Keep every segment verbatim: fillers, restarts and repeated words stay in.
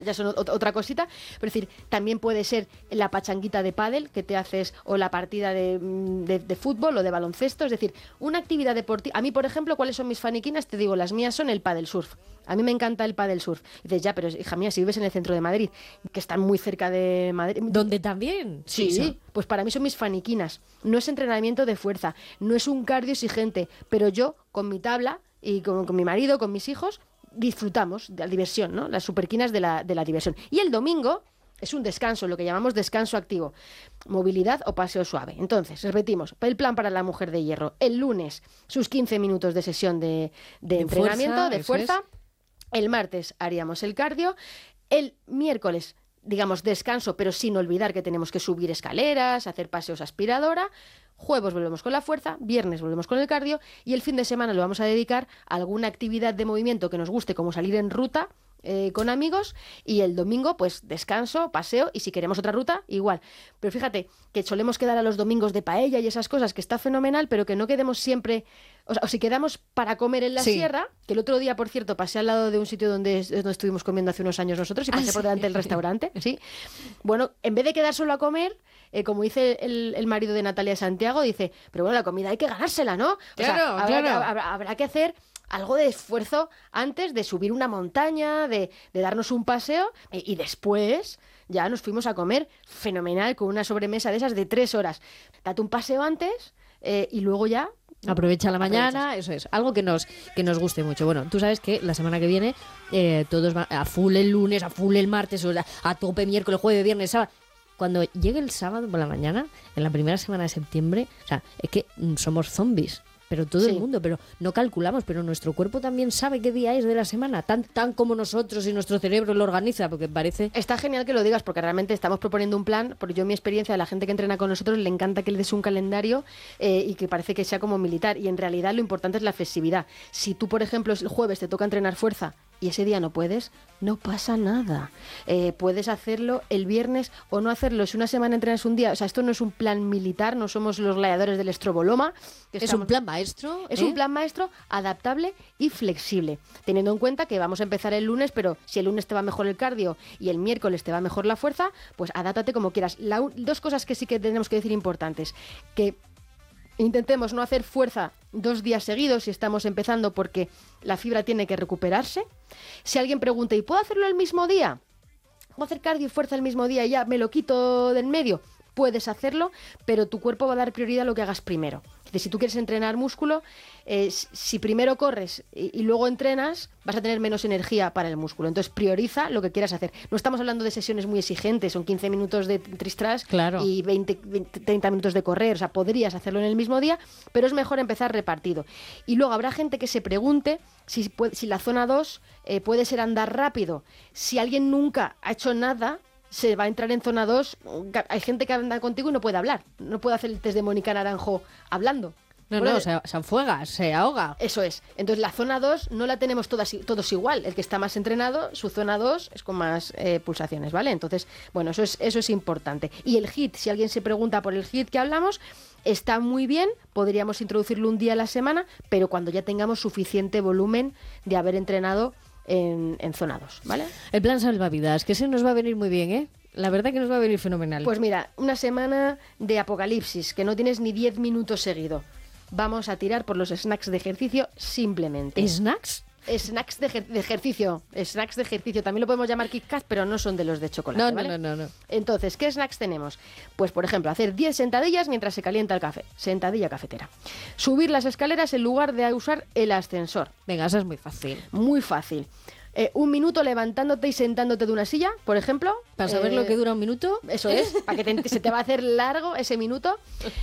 ya son ot- otra cosita, pero es decir, también puede ser la pachanguita de pádel que te haces o la partida de, de, de fútbol o de baloncesto, es decir, una actividad deportiva. A mí, por ejemplo, ¿cuáles son mis faniquinas? Te digo, las mías son el pádel surf. A mí me encanta el pádel surf. Y dices, ya, pero hija mía, si vives en el centro de Madrid, que están muy cerca de Madrid. ¿Dónde también? Sí, sí, pues para mí son mis faniquinas. No es entrenamiento de fuerza, no es un cardio exigente, pero yo con mi tabla y con, con mi marido, con mis hijos, disfrutamos de la diversión, ¿no? Las superquinas de la, de la diversión. Y el domingo es un descanso, lo que llamamos descanso activo, movilidad o paseo suave. Entonces, repetimos, el plan para la mujer de hierro. El lunes, sus quince minutos de sesión de, de, de entrenamiento, fuerza, de fuerza. Es. El martes haríamos el cardio. El miércoles, digamos, descanso, pero sin olvidar que tenemos que subir escaleras, hacer paseos aspiradora. Jueves volvemos con la fuerza, viernes volvemos con el cardio y el fin de semana lo vamos a dedicar a alguna actividad de movimiento que nos guste, como salir en ruta eh, con amigos, y el domingo pues descanso, paseo, y si queremos otra ruta, igual. Pero fíjate que solemos quedar a los domingos de paella y esas cosas, que está fenomenal, pero que no quedemos siempre, o sea, o si quedamos para comer en la sí. sierra, que el otro día, por cierto, pasé al lado de un sitio donde, donde estuvimos comiendo hace unos años nosotros y pasé ah, por delante sí. del restaurante, ¿sí? Bueno, en vez de quedar solo a comer, eh, como dice el, el marido de Natalia Santiago, dice, pero bueno, la comida hay que ganársela, ¿no? O claro, sea, habrá, claro. Habrá, habrá que hacer algo de esfuerzo antes de subir una montaña, de, de darnos un paseo, y, y después ya nos fuimos a comer fenomenal con una sobremesa de esas de tres horas. Date un paseo antes eh, y luego ya... Aprovecha la mañana, eso es, algo que nos que nos guste mucho. Bueno, tú sabes que la semana que viene eh, todos van a full el lunes, a full el martes, o sea, a tope miércoles, jueves, viernes, sábado. Cuando llegue el sábado por la mañana, en la primera semana de septiembre, o sea, es que somos zombies. Pero todo sí. el mundo, pero no calculamos, pero nuestro cuerpo también sabe qué día es de la semana, tan tan como nosotros y nuestro cerebro lo organiza, porque parece... Está genial que lo digas, porque realmente estamos proponiendo un plan, porque yo mi experiencia de la gente que entrena con nosotros le encanta que le des un calendario eh, y que parece que sea como militar, y en realidad lo importante es la flexibilidad. Si tú, por ejemplo, el jueves te toca entrenar fuerza y ese día no puedes, no pasa nada. Eh, puedes hacerlo el viernes o no hacerlo. Si una semana entrenas un día, o sea, esto no es un plan militar, no somos los gladiadores del Estroboloma. Que es estamos... un plan maestro. Es ¿eh? un plan maestro adaptable y flexible, teniendo en cuenta que vamos a empezar el lunes, pero si el lunes te va mejor el cardio y el miércoles te va mejor la fuerza, pues adáptate como quieras. La, dos cosas que sí que tenemos que decir importantes, que intentemos no hacer fuerza dos días seguidos si estamos empezando, porque la fibra tiene que recuperarse. Si alguien pregunta, ¿y puedo hacerlo el mismo día? ¿Puedo hacer cardio y fuerza el mismo día y ya me lo quito del medio? Puedes hacerlo, pero tu cuerpo va a dar prioridad a lo que hagas primero. Es decir, si tú quieres entrenar músculo, eh, si primero corres y, y luego entrenas, vas a tener menos energía para el músculo. Entonces prioriza lo que quieras hacer. No estamos hablando de sesiones muy exigentes, son quince minutos de tristras claro. y veinte, veinte, treinta minutos de correr. O sea, podrías hacerlo en el mismo día, pero es mejor empezar repartido. Y luego habrá gente que se pregunte si, puede, si la zona dos eh, puede ser andar rápido. Si alguien nunca ha hecho nada, se va a entrar en zona dos. Hay gente que anda contigo y no puede hablar. No puede hacer el test de Mónica Naranjo hablando. No, bueno, no, se, se afuega, se ahoga. Eso es. Entonces la zona dos no la tenemos todas, todos igual. El que está más entrenado, su zona dos es con más eh, pulsaciones, ¿vale? Entonces, bueno, eso es, eso es importante. Y el HIIT, si alguien se pregunta por el HIIT que hablamos, está muy bien, podríamos introducirlo un día a la semana, pero cuando ya tengamos suficiente volumen de haber entrenado En, en zona dos, ¿vale? El plan salvavidas, que ese nos va a venir muy bien, ¿eh? La verdad que nos va a venir fenomenal. Pues mira, una semana de apocalipsis, que no tienes ni diez minutos seguido. Vamos a tirar por los snacks de ejercicio simplemente. ¿Snacks? Snacks de, ejer- de ejercicio. Snacks de ejercicio. También lo podemos llamar Kit Kat, pero no son de los de chocolate, no, ¿vale? No, no, no, no. Entonces, ¿qué snacks tenemos? Pues, por ejemplo, hacer diez sentadillas mientras se calienta el café. Sentadilla cafetera. Subir las escaleras en lugar de usar el ascensor. Venga, eso es muy fácil. Muy fácil. Eh, un minuto levantándote y sentándote de una silla, por ejemplo. ¿Para saber eh, lo que dura un minuto? Eso es, para que te, se te va a hacer largo ese minuto.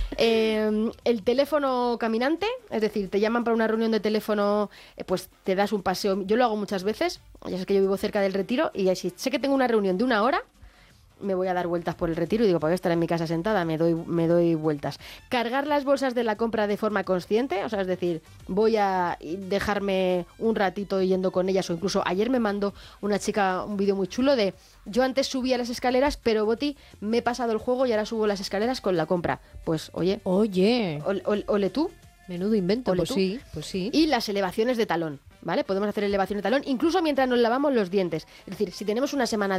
Eh, el teléfono caminante, es decir, te llaman para una reunión de teléfono, eh, pues te das un paseo. Yo lo hago muchas veces, ya sé que yo vivo cerca del Retiro, y si sé que tengo una reunión de una hora, me voy a dar vueltas por el Retiro y digo, para estar en mi casa sentada, me doy, me doy vueltas. Cargar las bolsas de la compra de forma consciente, o sea, es decir, voy a dejarme un ratito yendo con ellas, o incluso ayer me mandó una chica un vídeo muy chulo de, yo antes subía las escaleras, pero Boti, me he pasado el juego y ahora subo las escaleras con la compra. Pues, oye, oye, ole, ole, ole tú. Menudo invento, pues sí, pues sí. Y las elevaciones de talón. ¿vale? Podemos hacer elevación de talón, incluso mientras nos lavamos los dientes. Es decir, si tenemos una semana